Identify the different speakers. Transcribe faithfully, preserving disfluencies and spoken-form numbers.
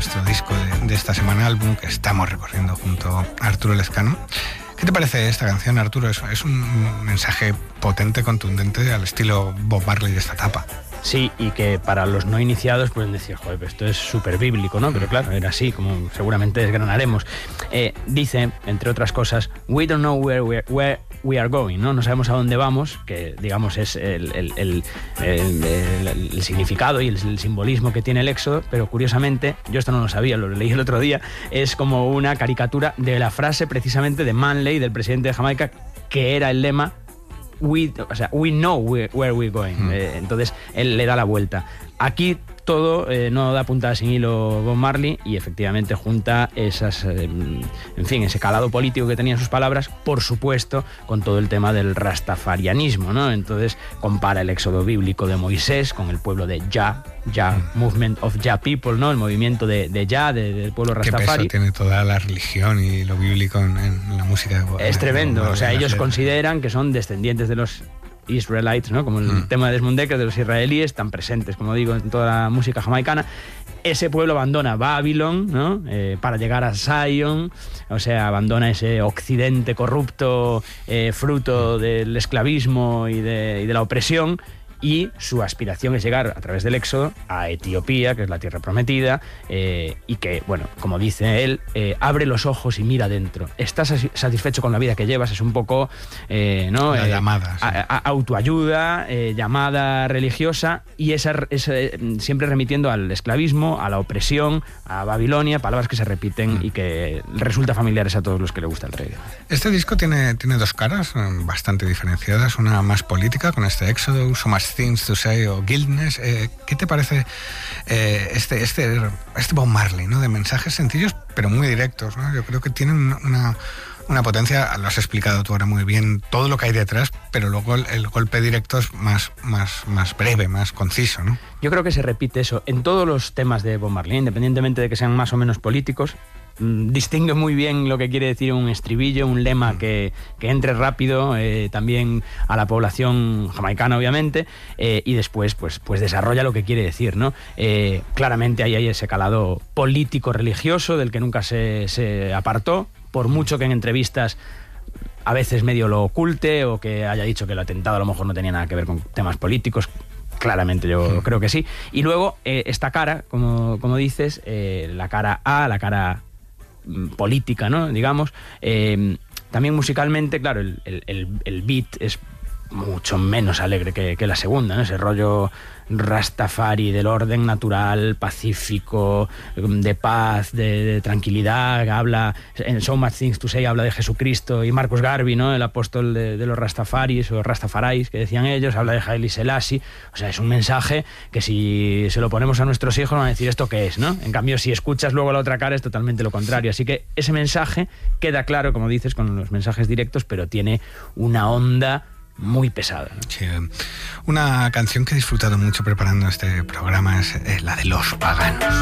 Speaker 1: nuestro disco de, de esta semana, álbum que estamos recorriendo junto a Arturo Lezcano. ¿Qué te parece esta canción, Arturo? Es, es un mensaje potente, contundente, al estilo Bob Marley de esta etapa.
Speaker 2: Sí, y que para los no iniciados pueden decir, joder, pues esto es súper bíblico, ¿no? Pero claro, era así, como seguramente desgranaremos. Eh, dice, entre otras cosas, we don't know where we, where we are going, ¿no? No sabemos a dónde vamos, que digamos es el, el, el, el, el, el significado y el, el simbolismo que tiene el Éxodo, pero curiosamente, yo esto no lo sabía, lo leí el otro día, es como una caricatura de la frase precisamente de Manley, del presidente de Jamaica, que era el lema We, o sea, we know where, where we're going. Mm. Eh, entonces él le da la vuelta. Aquí todo eh, no da puntada sin hilo Bob Marley, y efectivamente junta esas, eh, en fin, ese calado político que tenían sus palabras, por supuesto, con todo el tema del rastafarianismo, ¿no? Entonces compara el éxodo bíblico de Moisés con el pueblo de Jah, Jah, mm. Movement of Jah People, ¿no? El movimiento de, de Jah, de, del pueblo rastafari.
Speaker 1: Qué peso tiene toda la religión y lo bíblico en, en la música. De,
Speaker 2: es tremendo,
Speaker 1: de,
Speaker 2: o sea, ellos
Speaker 1: letras.
Speaker 2: Consideran que son descendientes de los Israelites, ¿no? Como el mm. tema de Desmond Dekker, de los israelíes, tan presentes, como digo, en toda la música jamaicana. Ese pueblo abandona Babylon, ¿no? Eh, para llegar a Zion, o sea, abandona ese occidente corrupto, eh, fruto del esclavismo y de, y de la opresión, y su aspiración es llegar a través del éxodo a Etiopía, que es la tierra prometida, eh, y que, bueno, como dice él, eh, abre los ojos y mira dentro. ¿Estás satisfecho con la vida que llevas? Es un poco, eh, ¿no?
Speaker 1: La
Speaker 2: eh,
Speaker 1: llamada. Sí.
Speaker 2: A, a, autoayuda, eh, llamada religiosa, y esa, esa, siempre remitiendo al esclavismo, a la opresión, a Babilonia, palabras que se repiten mm. y que resultan familiares a todos los que le gusta el reggae.
Speaker 1: Este disco tiene, tiene dos caras bastante diferenciadas, una más política, con este éxodo, So Much Things to Say o Guildness. Eh, ¿Qué te parece eh, este, este, este Bob Marley, ¿no? De mensajes sencillos pero muy directos, ¿no? Yo creo que tienen una, una potencia, lo has explicado tú ahora muy bien, todo lo que hay detrás, pero luego el, el golpe directo es más, más, más breve, más conciso, ¿no?
Speaker 2: Yo creo que se repite eso en todos los temas de Bob Marley, independientemente de que sean más o menos políticos. Distingue muy bien lo que quiere decir un estribillo, un lema que, que entre rápido eh, también a la población jamaicana, obviamente, eh, y después pues, pues desarrolla lo que quiere decir, ¿no? Eh, claramente ahí hay ese calado político-religioso del que nunca se, se apartó, por mucho que en entrevistas a veces medio lo oculte o que haya dicho que el atentado a lo mejor no tenía nada que ver con temas políticos. Claramente yo sí. creo que sí. Y luego eh, esta cara, como, como dices, eh, la cara A, la cara política, ¿no? Digamos, eh, también musicalmente, claro, el, el, el beat es mucho menos alegre que, que la segunda, ¿no? Ese rollo rastafari del orden natural, pacífico, de paz, de, de tranquilidad. Habla en So Much Things to Say, habla de Jesucristo y Marcus Garvey, ¿no? El apóstol de, de los rastafaris o rastafarais que decían ellos, habla de Haile Selassie. O sea, es un mensaje que si se lo ponemos a nuestros hijos van a decir ¿esto qué es?, ¿no? En cambio, si escuchas luego la otra cara es totalmente lo contrario. Así que ese mensaje queda claro, como dices, con los mensajes directos, pero tiene una onda muy pesada, ¿no?
Speaker 1: Sí. Una canción que he disfrutado mucho preparando este programa es la de Los Paganos.